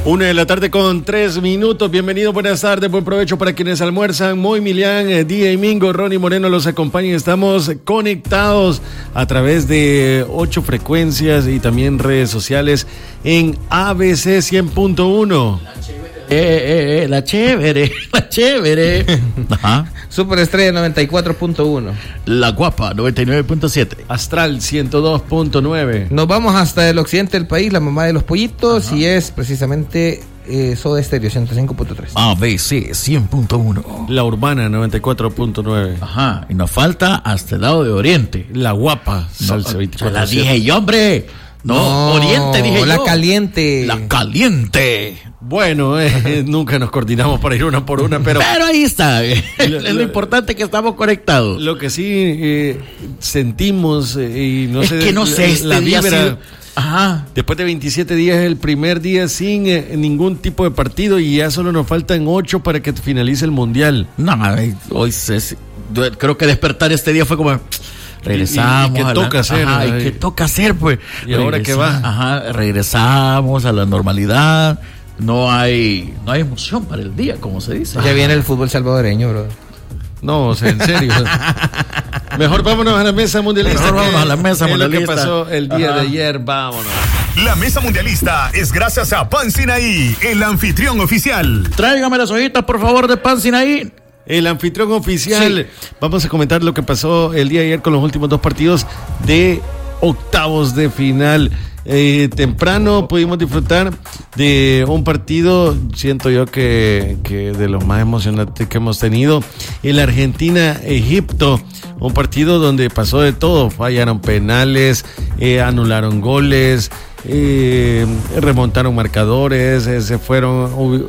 1:03 p.m. Bienvenidos, buenas tardes, buen provecho para quienes almuerzan. Moy Milián, Día y Mingo, Ronnie Moreno los acompañan. Estamos conectados a través de 8 frecuencias y también redes sociales en ABC 100.1. La chévere. Ajá. Superestrella 94.1. La guapa 99.7. Astral 102.9. Nos vamos hasta el occidente del país, la mamá de los pollitos. Ajá. Y es precisamente Soda Stereo 105.3. ABC 100.1. La Urbana 94.9. Ajá. Y nos falta hasta el lado de Oriente. La Guapa Salsa 24. La dije yo, hombre. No, Oriente dije yo. La Caliente. La Caliente. Bueno, nunca nos coordinamos para ir una por una, pero ahí está. Es lo importante que estamos conectados. Lo que sí sentimos y no es sé, que no sé, la vibra. Ajá. Después de 27 días es el primer día sin ningún tipo de partido y ya solo nos faltan 8 para que finalice el Mundial. No, hoy creo que despertar este día fue como regresamos. ¿Y qué toca hacer? Ajá, ¿y qué toca hacer, pues? ¿Y ahora qué va? Ajá, regresamos a la normalidad. No hay emoción para el día, como se dice. Ya viene el fútbol salvadoreño, bro. No, o sea, en serio. Mejor vámonos a la mesa mundialista. Vámonos a la mesa mundialista. Lo que pasó el día de ayer, vámonos. La mesa mundialista es gracias a Pan Sinaí, el anfitrión oficial. Tráigame las hojitas, por favor, de Pan Sinaí. El anfitrión oficial. Sí. Vamos a comentar lo que pasó el día de ayer con los últimos 2 partidos de octavos de final. Temprano pudimos disfrutar de un partido, siento yo que de los más emocionantes que hemos tenido, el Argentina-Egipto, un partido donde pasó de todo, fallaron penales, anularon goles, remontaron marcadores, se fueron